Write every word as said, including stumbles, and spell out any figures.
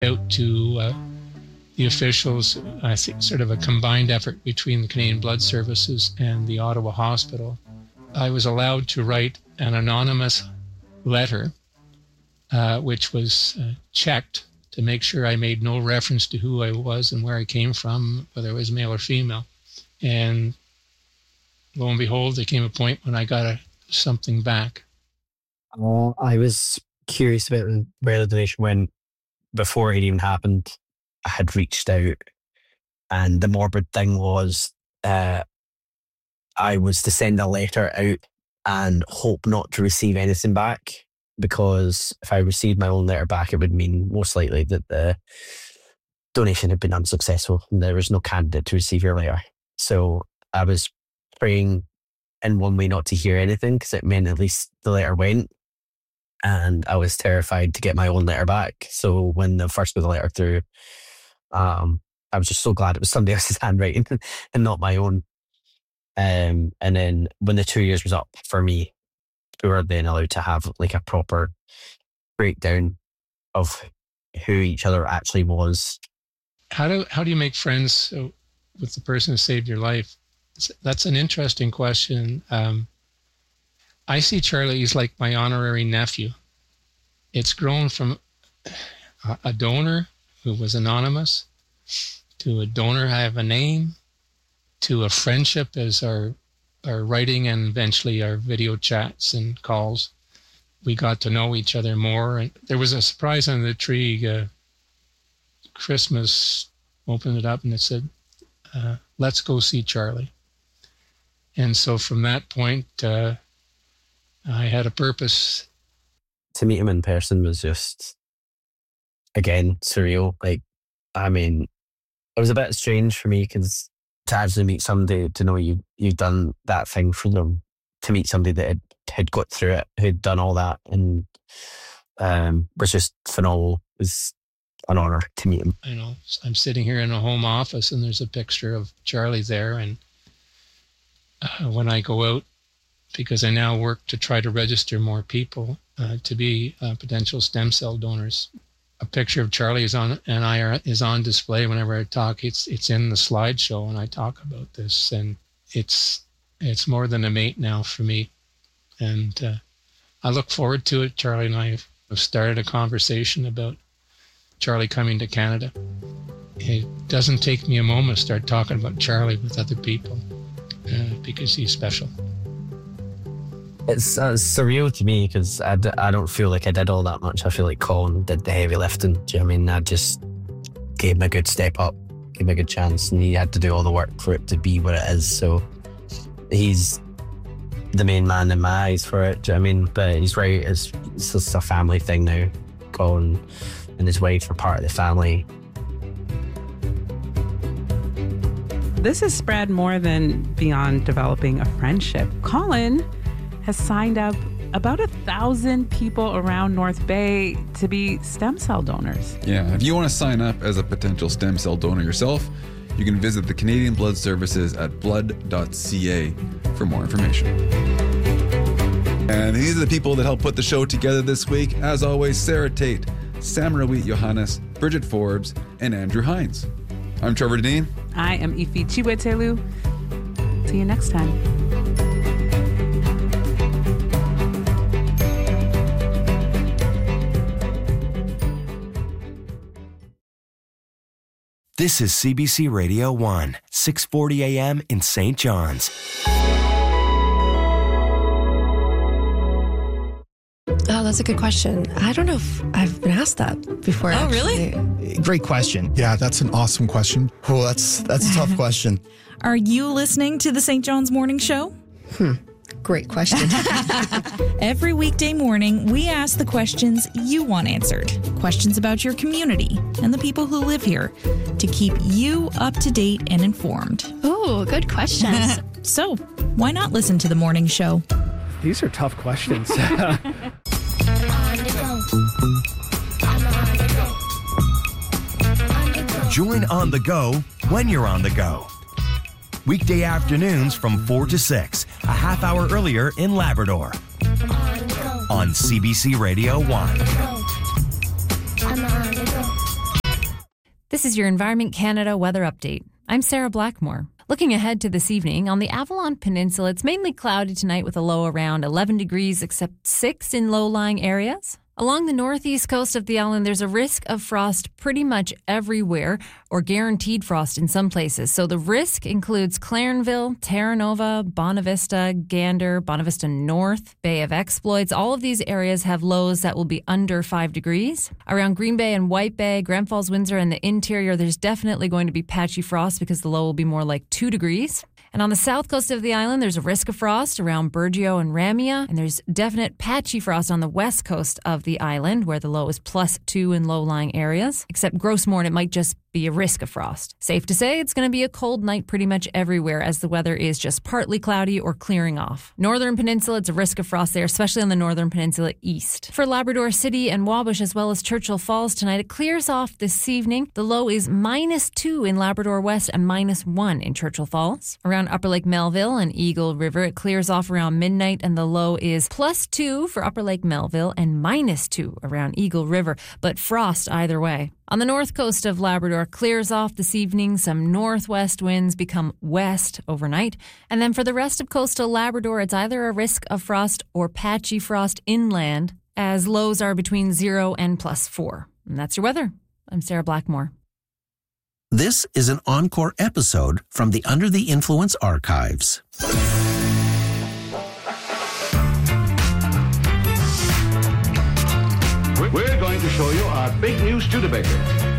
out to uh, the officials, I think sort of a combined effort between the Canadian Blood Services and the Ottawa Hospital. I was allowed to write an anonymous letter, uh, which was uh, checked to make sure I made no reference to who I was and where I came from, whether I was male or female. And lo and behold, there came a point when I got a, something back. Oh, I was curious about where the donation went before it even happened. I had reached out, and the morbid thing was uh, I was to send a letter out and hope not to receive anything back, because if I received my own letter back, it would mean most likely that the donation had been unsuccessful and there was no candidate to receive your letter. So I was praying in one way not to hear anything, because it meant at least the letter went, and I was terrified to get my own letter back. So when the first bit of the letter through, um, I was just so glad it was somebody else's handwriting and not my own. Um, and then when the two years was up for me, we were then allowed to have like a proper breakdown of who each other actually was. How do how do you make friends with the person who saved your life? That's an interesting question. Um, I see Charlie, he's like my honorary nephew. It's grown from a donor who was anonymous to a donor I have a name, to a friendship as our our writing and eventually our video chats and calls. We got to know each other more. And there was a surprise under the tree. Uh, Christmas, opened it up and it said, uh, let's go see Charlie. And so from that point, uh, I had a purpose. To meet him in person was just, again, surreal. Like, I mean, it was a bit strange for me, because to actually meet somebody, to know you, you've done that thing for them, to meet somebody that had, had got through it, who'd done all that, and um, was just phenomenal. It was an honor to meet him. I know, I'm sitting here in a home office and there's a picture of Charlie there. And uh, when I go out, because I now work to try to register more people uh, to be uh, potential stem cell donors, a picture of Charlie is on and I are, is on display whenever I talk. It's it's in the slideshow when I talk about this, and it's it's more than a mate now for me. And uh, I look forward to it. Charlie and I have started a conversation about Charlie coming to Canada. It doesn't take me a moment to start talking about Charlie with other people uh, because he's special. It's uh, surreal to me, because I, d- I don't feel like I did all that much. I feel like Colin did the heavy lifting. Do you know what I mean? I just gave him a good step up, gave him a good chance, and he had to do all the work for it to be what it is. So he's the main man in my eyes for it. Do you know what I mean? But he's right, it's, it's just a family thing now. Colin and his wife are part of the family. This is spread more than beyond developing a friendship. Colin has signed up about a thousand people around North Bay to be stem cell donors. Yeah, if you want to sign up as a potential stem cell donor yourself, you can visit the Canadian Blood Services at blood dot c a for more information. And these are the people that helped put the show together this week. As always, Sarah Tate, Samarawit Johannes, Bridget Forbes, and Andrew Hines. I'm Trevor Dean. I am Ifi Chiwetelu. See you next time. This is C B C Radio one, six forty a.m. in Saint John's. Oh, that's a good question. I don't know if I've been asked that before. Oh, actually. really? Great question. Yeah, that's an awesome question. Oh, that's that's a tough question. Are you listening to the Saint John's Morning Show? Hmm. Great question. Every weekday morning, we ask the questions you want answered. Questions about your community and the people who live here to keep you up to date and informed. Oh, good questions. So, why not listen to the morning show? These are tough questions. Join On The Go when you're on the go. Weekday afternoons from four to six, a half hour earlier in Labrador. On C B C Radio one. This is your Environment Canada weather update. I'm Sarah Blackmore. Looking ahead to this evening, on the Avalon Peninsula, it's mainly cloudy tonight with a low around eleven degrees, except six in low-lying areas. Along the northeast coast of the island, there's a risk of frost pretty much everywhere, or guaranteed frost in some places. So the risk includes Clarenville, Terra Nova, Bonavista, Gander, Bonavista North, Bay of Exploits. All of these areas have lows that will be under five degrees. Around Green Bay and White Bay, Grand Falls, Windsor, and the interior, there's definitely going to be patchy frost because the low will be more like two degrees. And on the south coast of the island, there's a risk of frost around Burgeo and Ramia, and there's definite patchy frost on the west coast of the island, where the low is plus two in low-lying areas. Except Grossmoor, it might just be a risk of frost. Safe to say it's going to be a cold night pretty much everywhere, as the weather is just partly cloudy or clearing off. Northern Peninsula, it's a risk of frost there, especially on the Northern Peninsula east. For Labrador City and Wabush, as well as Churchill Falls tonight, it clears off this evening. The low is minus two in Labrador West and minus one in Churchill Falls. Around Upper Lake Melville and Eagle River, it clears off around midnight, and the low is plus two for Upper Lake Melville and minus two around Eagle River, but frost either way. On the north coast of Labrador, clears off this evening. Some northwest winds become west overnight. And then for the rest of coastal Labrador, it's either a risk of frost or patchy frost inland, as lows are between zero and plus four. And that's your weather. I'm Sarah Blackmore. This is an encore episode from the Under the Influence archives. We're going to show you our big new Studebaker.